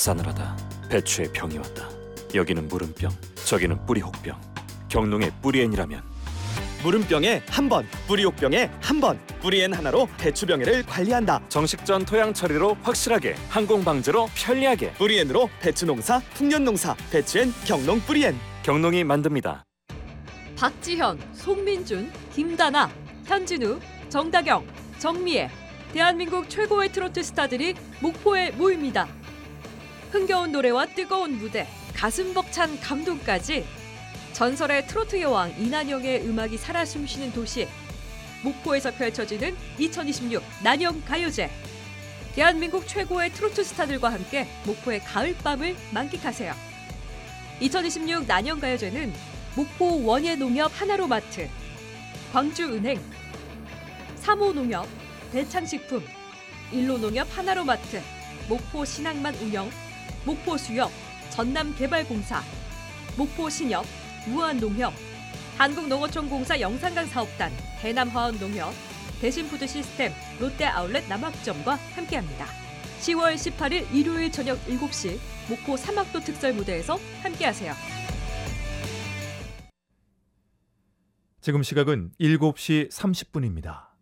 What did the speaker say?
싸늘하다. 배추에 병이 왔다. 여기는 무름병, 저기는 뿌리혹병. 경농의 뿌리엔이라면 무름병에 한 번, 뿌리옥병에 한 번, 뿌리엔 하나로 배추병해를 관리한다. 정식전 토양 처리로 확실하게, 항공 방제로 편리하게 뿌리엔으로 배추 농사, 풍년 농사, 배추엔 경농 뿌리엔. 경농이 만듭니다. 박지현, 송민준, 김다나, 현진우, 정다경, 정미애, 대한민국 최고의 트로트 스타들이 목포에 모입니다. 흥겨운 노래와 뜨거운 무대, 가슴 벅찬 감동까지 전설의 트로트 여왕 이난영의 음악이 살아 숨쉬는 도시 목포에서 펼쳐지는 2026 난영가요제. 대한민국 최고의 트로트 스타들과 함께 목포의 가을밤을 만끽하세요. 2026 난영가요제는 목포 원예농협 하나로마트, 광주은행, 삼호농협, 대창식품, 일로농협 하나로마트, 목포신항만 운영, 목포수협, 전남개발공사, 목포신협, 무한농협, 한국농어촌공사 영산강 사업단, 대남화원농협, 대신푸드시스템, 롯데아울렛 남학점과 함께합니다. 10월 18일 일요일 저녁 7시 목포 삼학도 특설 무대에서 함께하세요. 지금 시각은 7시 30분입니다.